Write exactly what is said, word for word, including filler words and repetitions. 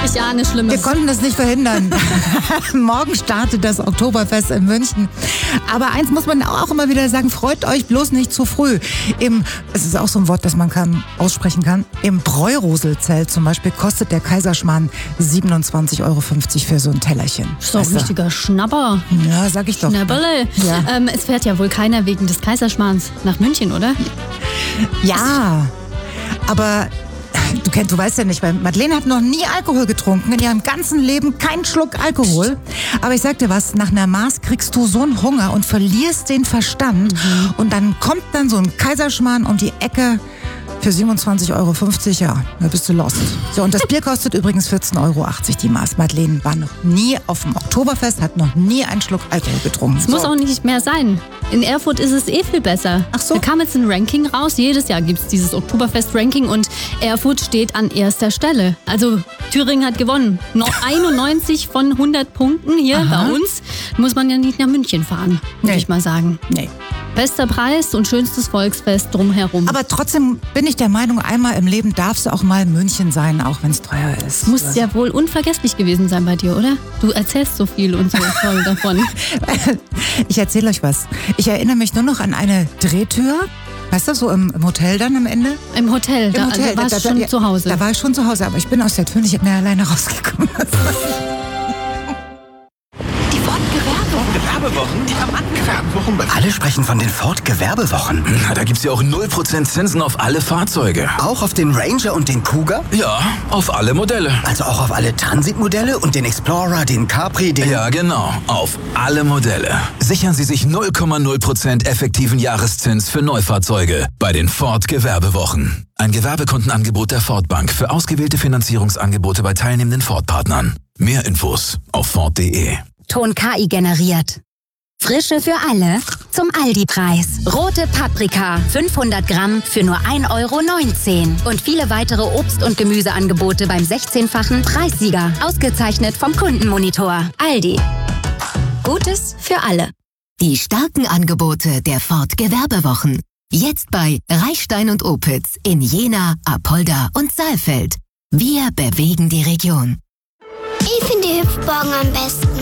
Ich ahne Schlimmes. Wir konnten das nicht verhindern. Morgen startet das Oktoberfest in München. Aber eins muss man auch immer wieder sagen, freut euch bloß nicht zu früh. Im, es ist auch so ein Wort, das man kann, aussprechen kann. Im Bräuroselzelt zum Beispiel kostet der Kaiserschmarrn siebenundzwanzig Euro fünfzig für so ein Tellerchen. Das ist doch ein richtiger Schnapper. Ja, sag ich doch. Schnäpperle. Ja. Ähm, es fährt ja wohl keiner wegen des Kaiserschmarrns nach München, oder? Ja, aber du kennst, du weißt ja nicht, weil Madeleine hat noch nie Alkohol getrunken, in ihrem ganzen Leben keinen Schluck Alkohol. Aber ich sag dir was, nach einer Maß kriegst du so einen Hunger und verlierst den Verstand. Mhm. Und dann kommt dann so ein Kaiserschmarrn um die Ecke für siebenundzwanzig Euro fünfzig, ja, da bist du lost. So, und das Bier kostet übrigens vierzehn Euro achtzig die Maß. Madeleine war noch nie auf dem Oktoberfest, hat noch nie einen Schluck Alkohol getrunken. Es so. muss auch nicht mehr sein. In Erfurt ist es eh viel besser. Ach so. Da kam jetzt ein Ranking raus. Jedes Jahr gibt es dieses Oktoberfest-Ranking und Erfurt steht an erster Stelle. Also Thüringen hat gewonnen. Noch einundneunzig von hundert Punkten hier Aha. bei uns. Muss man ja nicht nach München fahren, würde nee. ich mal sagen. Nee. Bester Preis und schönstes Volksfest drumherum. Aber trotzdem bin ich der Meinung, einmal im Leben darfst du auch mal in München sein, auch wenn es teuer ist. Muss also. ja wohl unvergesslich gewesen sein bei dir, oder? Du erzählst so viel und so toll davon. Ich erzähle euch was. Ich erinnere mich nur noch an eine Drehtür. Weißt du, so im, im Hotel dann am Ende? Im Hotel, Im da, Hotel. Also warst da, du da, schon ja, zu Hause. Da war ich schon zu Hause, aber ich bin aus der Tür nicht mehr alleine rausgekommen. Gewerbewochen? Gewerbewochen? Alle sprechen von den Ford Gewerbewochen. Na, da gibt's ja auch null Prozent Zinsen auf alle Fahrzeuge. Auch auf den Ranger und den Cougar? Ja, auf alle Modelle. Also auch auf alle Transitmodelle und den Explorer, den Capri, den... Ja, genau. Auf alle Modelle. Sichern Sie sich null Komma null Prozent effektiven Jahreszins für Neufahrzeuge bei den Ford Gewerbewochen. Ein Gewerbekundenangebot der Ford Bank für ausgewählte Finanzierungsangebote bei teilnehmenden Ford-Partnern. Mehr Infos auf Ford punkt de. Ton K I generiert. Frische für alle zum Aldi-Preis. Rote Paprika, fünfhundert Gramm für nur ein Euro neunzehn. Und viele weitere Obst- und Gemüseangebote beim sechzehnfachen Preissieger. Ausgezeichnet vom Kundenmonitor. Aldi. Gutes für alle. Die starken Angebote der Ford Gewerbewochen. Jetzt bei Reichstein und Opitz in Jena, Apolda und Saalfeld. Wir bewegen die Region. Ich finde die Hüpfburgen am besten.